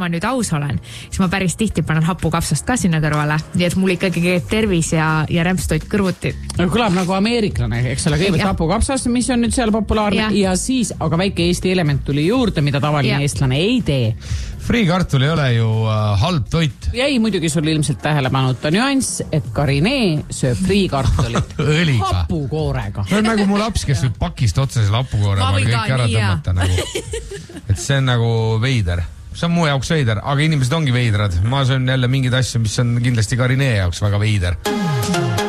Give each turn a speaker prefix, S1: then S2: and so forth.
S1: ma nüüd aus olen, siis ma päris tihti panen hapukapsast ka sinna kõrvale, nii et mul ikkagi käib tervis ja rämpstoit kõrvuti.
S2: Kõlab nagu ameeriklane, eks ole, kõigepealt hapukapsast, mis on nüüd seal populaarne ja siis, aga väike Eesti element tuli juurde, mida tavaline eestlane ei tee.
S3: Friikartul ei ole ju halb toit.
S2: Jäi muidugi sul ilmselt tähelepanuta nüanss, et Karine sööb friikartulit hapukoorega.
S3: See on nagu mu laps, kes võib pakist otsa selle hapukoore kõik ära tõmmata. Nagu. Et see on nagu veider. See on mu jaoks veider, aga inimesed ongi veidrad. Ma söön jälle mingid asju, mis on kindlasti Karine jaoks väga veider.